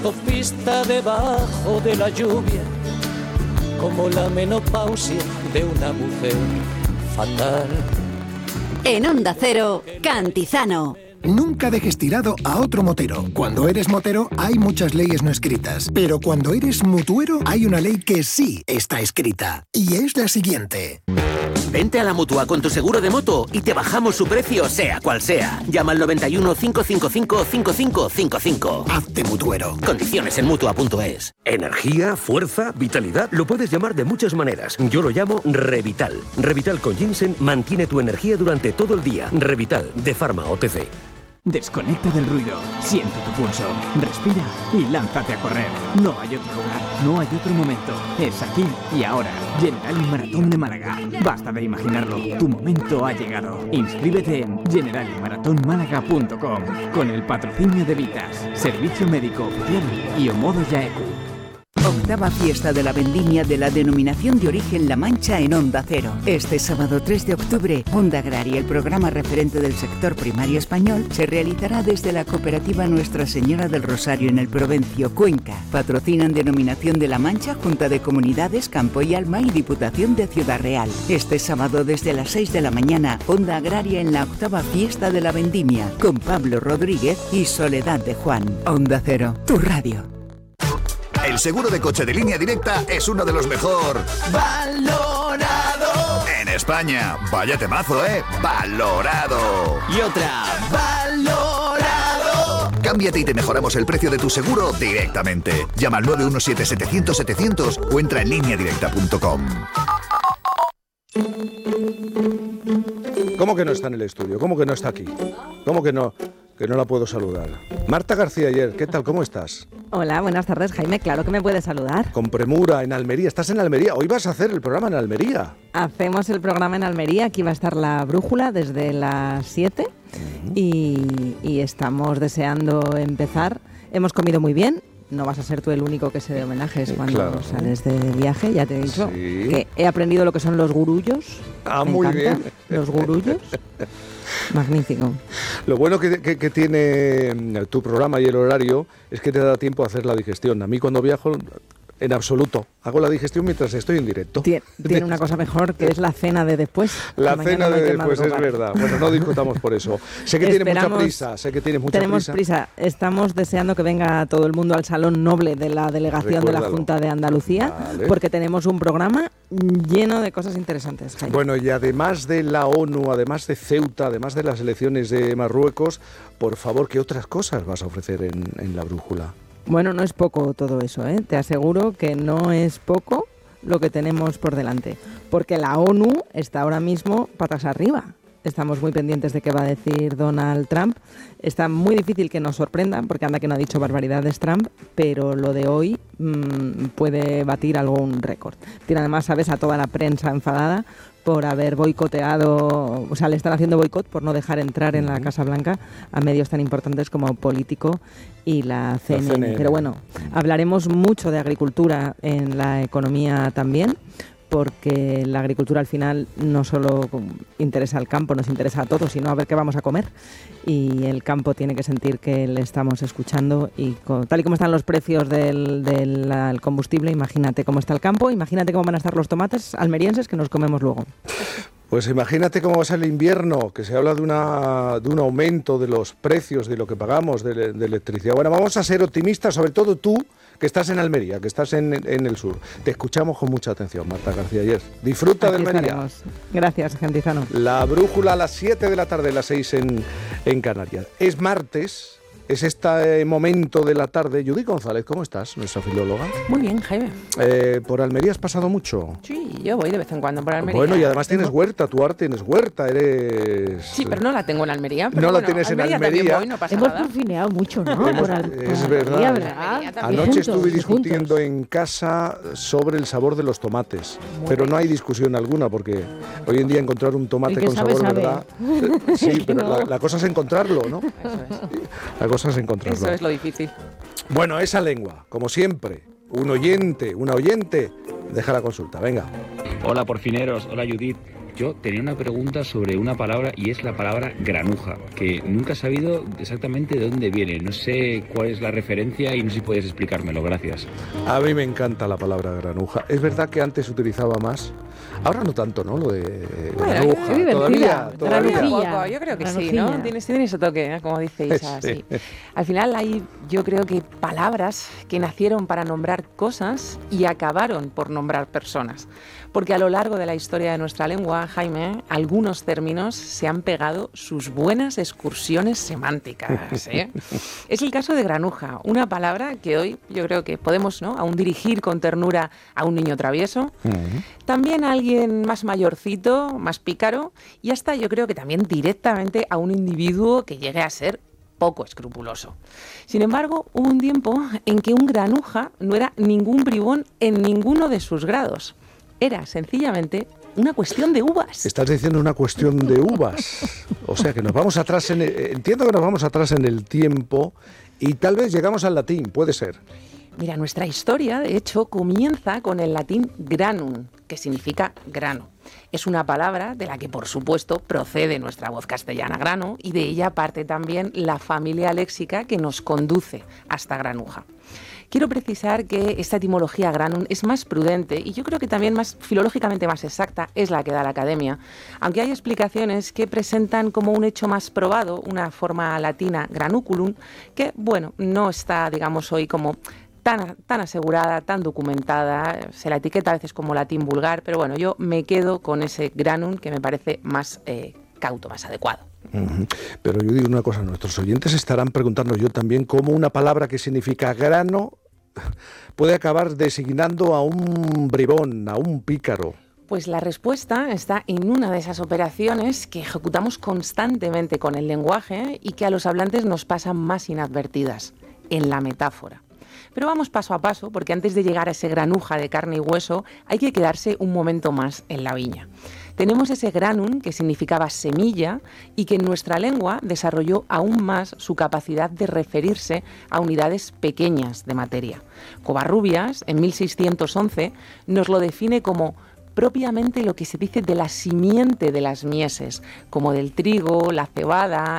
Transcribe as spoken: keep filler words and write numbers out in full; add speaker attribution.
Speaker 1: Autopista debajo de la lluvia, como la menopausia de una mujer fatal.
Speaker 2: En Onda Cero, Cantizano.
Speaker 3: Nunca dejes tirado a otro motero. Cuando eres motero hay muchas leyes no escritas, pero cuando eres mutuero hay una ley que sí está escrita, y es la siguiente.
Speaker 4: Vente a la Mutua con tu seguro de moto y te bajamos su precio sea cual sea. Llama al noventa y uno, cinco cinco cinco, cinco cinco cinco cinco.
Speaker 3: Hazte mutuero.
Speaker 4: Condiciones en mutua punto es.
Speaker 5: Energía, fuerza, vitalidad, lo puedes llamar de muchas maneras. Yo lo llamo Revital. Revital con ginseng mantiene tu energía durante todo el día. Revital, de Pharma O T C.
Speaker 6: Desconecta del ruido, siente tu pulso, respira y lánzate a correr. No hay otro lugar, no hay otro momento. Es aquí y ahora. Generali Maratón de Málaga. Basta de imaginarlo, tu momento ha llegado. Inscríbete en generali maratón málaga punto com con el patrocinio de Vitas, Servicio Médico Oficial y Omodo Yaeku.
Speaker 7: Octava fiesta de la vendimia de la denominación de origen La Mancha en Onda Cero. Este sábado tres de octubre, Onda Agraria, el programa referente del sector primario español, se realizará desde la cooperativa Nuestra Señora del Rosario en el Provencio, Cuenca. Patrocinan Denominación de La Mancha, Junta de Comunidades, Campo y Alma y Diputación de Ciudad Real. Este sábado desde las seis de la mañana, Onda Agraria en la octava fiesta de la vendimia, con Pablo Rodríguez y Soledad de Juan. Onda Cero, tu radio.
Speaker 8: El seguro de coche de Línea Directa es uno de los mejor valorado en España. Vaya temazo, ¿eh? Valorado.
Speaker 4: Y otra, valorado.
Speaker 8: Cámbiate y te mejoramos el precio de tu seguro directamente. Llama al nueve uno siete, setecientos, setecientos o entra en línea directa punto com.
Speaker 9: ¿Cómo que no está en el estudio? ¿Cómo que no está aquí? ¿Cómo que no? Que no la puedo saludar. Marta García Ayer, ¿qué tal? ¿Cómo estás?
Speaker 10: Hola, buenas tardes, Jaime. Claro que me puedes saludar.
Speaker 9: Con premura, en Almería. ¿Estás en Almería? Hoy vas a hacer el programa en Almería.
Speaker 10: Hacemos el programa en Almería. Aquí va a estar la brújula desde las siete uh-huh. y, y estamos deseando empezar. Hemos comido muy bien. No vas a ser tú el único que se dé homenajes cuando claro. sales de viaje. Ya te he dicho sí. que he aprendido lo que son los gurullos.
Speaker 9: Ah,
Speaker 10: me
Speaker 9: muy
Speaker 10: encanta,
Speaker 9: bien.
Speaker 10: Los gurullos. Magnífico.
Speaker 9: Lo bueno que, que, que tiene tu programa y el horario es que te da tiempo a hacer la digestión. A mí cuando viajo, en absoluto, hago la digestión mientras estoy en directo.
Speaker 10: Tiene, tiene una cosa mejor que es la cena de después.
Speaker 9: La cena de después es verdad. Bueno, no discutamos por eso. Sé que tiene mucha prisa, sé que tiene mucha
Speaker 10: tenemos
Speaker 9: prisa.
Speaker 10: prisa. Estamos deseando que venga todo el mundo al Salón Noble de la delegación Recuérdalo. de la Junta de Andalucía, vale. porque tenemos un programa lleno de cosas interesantes, Jaime.
Speaker 9: Bueno, y además de la ONU, además de Ceuta, además de las elecciones de Marruecos, por favor, ¿qué otras cosas vas a ofrecer en, en la brújula?
Speaker 10: Bueno, no es poco todo eso, ¿eh? Te aseguro que no es poco lo que tenemos por delante, porque la ONU está ahora mismo patas arriba. Estamos muy pendientes de qué va a decir Donald Trump. Está muy difícil que nos sorprendan, porque anda que no ha dicho barbaridades Trump, pero lo de hoy mmm, puede batir algún récord. Tiene además, sabes, a toda la prensa enfadada por haber boicoteado, o sea, le están haciendo boicot por no dejar entrar en la Casa Blanca a medios tan importantes como Político y la C N N. La C N N. Pero bueno, hablaremos mucho de agricultura en la economía también, porque la agricultura al final no solo interesa al campo, nos interesa a todos, sino a ver qué vamos a comer. Y el campo tiene que sentir que le estamos escuchando y con, tal y como están los precios del, del, del combustible, imagínate cómo está el campo, imagínate cómo van a estar los tomates almerienses que nos comemos luego.
Speaker 9: Pues imagínate cómo va a ser el invierno, que se habla de, una, de un aumento de los precios de lo que pagamos de, de electricidad. Bueno, vamos a ser optimistas, sobre todo tú, que estás en Almería, que estás en, en el sur. Te escuchamos con mucha atención, Marta García Ayer. Disfruta
Speaker 10: Aquí
Speaker 9: de Almería.
Speaker 10: Estaremos. Gracias, Cantizano.
Speaker 9: La brújula a las siete de la tarde, las seis en, en Canarias. Es martes, es este momento de la tarde. Judith González, ¿cómo estás, nuestra filóloga?
Speaker 11: Muy bien, Jaime.
Speaker 9: Eh, ¿Por Almería has pasado mucho?
Speaker 11: Sí, yo voy de vez en cuando por Almería.
Speaker 9: Bueno, y además
Speaker 11: tengo...
Speaker 9: tienes huerta, tú ahora tienes huerta, eres...
Speaker 11: Sí, pero no la tengo en Almería. Pero
Speaker 9: no
Speaker 11: bueno,
Speaker 9: la tienes
Speaker 11: Almería
Speaker 9: en Almería.
Speaker 11: Voy, no pasa
Speaker 12: Hemos
Speaker 11: nada.
Speaker 12: porfineado mucho, ¿no?
Speaker 9: Hemos,
Speaker 12: por al,
Speaker 9: es
Speaker 12: por
Speaker 9: verdad.
Speaker 12: Almería,
Speaker 9: Anoche
Speaker 12: juntos,
Speaker 9: estuve discutiendo
Speaker 12: juntos.
Speaker 9: en casa sobre el sabor de los tomates, muy pero bien. No hay discusión alguna, porque hoy en día encontrar un tomate con
Speaker 12: sabe,
Speaker 9: sabor,
Speaker 12: sabe.
Speaker 9: ¿verdad? Sí, pero
Speaker 11: no.
Speaker 9: la, la cosa es encontrarlo, ¿no?
Speaker 11: Eso es.
Speaker 9: La cosa es encontrarlo.
Speaker 11: Eso es lo difícil.
Speaker 9: Bueno, esa lengua, como siempre, un oyente, una oyente, deja la consulta, venga.
Speaker 13: Hola, porfineros, hola Judith.
Speaker 12: yo tenía una pregunta sobre una palabra y es la palabra granuja, que nunca he sabido exactamente de dónde viene. No sé cuál es la referencia y no sé si puedes explicármelo. Gracias.
Speaker 9: A mí me encanta la palabra granuja. Es verdad que antes se utilizaba más. Ahora no tanto, ¿no? Lo de
Speaker 11: bueno,
Speaker 9: granuja.
Speaker 11: Es
Speaker 9: Todavía, todavía.
Speaker 11: Un poco, yo creo que sí, ¿no? Tiene, tiene ese toque, ¿eh? Como dice Isa, sí. Sí. Al final hay, yo creo que palabras que nacieron para nombrar cosas y acabaron por nombrar personas. Porque a lo largo de la historia de nuestra lengua, Jaime, algunos términos se han pegado sus buenas excursiones semánticas, ¿eh? Es el caso de granuja, una palabra que hoy yo creo que podemos, ¿no?, aún dirigir con ternura a un niño travieso, uh-huh. también a alguien más mayorcito, más pícaro, y hasta yo creo que también directamente a un individuo que llegue a ser poco escrupuloso. Sin embargo, hubo un tiempo en que un granuja no era ningún bribón en ninguno de sus grados. Era sencillamente una cuestión de uvas.
Speaker 9: Estás diciendo una cuestión de uvas. O sea que nos vamos atrás, en el, entiendo que nos vamos atrás en el tiempo y tal vez llegamos al latín, puede ser.
Speaker 11: Mira, nuestra historia, de hecho, comienza con el latín granum, que significa grano. Es una palabra de la que, por supuesto, procede nuestra voz castellana grano y de ella parte también la familia léxica que nos conduce hasta granuja. Quiero precisar que esta etimología granum es más prudente y yo creo que también más filológicamente más exacta es la que da la Academia, aunque hay explicaciones que presentan como un hecho más probado una forma latina granuculum que, bueno, no está, digamos, hoy como tan, tan asegurada, tan documentada, se la etiqueta a veces como latín vulgar, pero bueno, yo me quedo con ese granum que me parece más eh, cauto, más adecuado.
Speaker 9: Uh-huh. Pero yo digo una cosa, nuestros oyentes estarán preguntando yo también cómo una palabra que significa grano puede acabar designando a un bribón, a un pícaro.
Speaker 11: Pues la respuesta está en una de esas operaciones que ejecutamos constantemente con el lenguaje y que a los hablantes nos pasan más inadvertidas, en la metáfora. Pero vamos paso a paso, porque antes de llegar a ese granuja de carne y hueso, hay que quedarse un momento más en la viña. Tenemos ese granum, que significaba semilla, y que en nuestra lengua desarrolló aún más su capacidad de referirse a unidades pequeñas de materia. Covarrubias, en mil seiscientos once, nos lo define como propiamente lo que se dice de la simiente de las mieses, como del trigo, la cebada,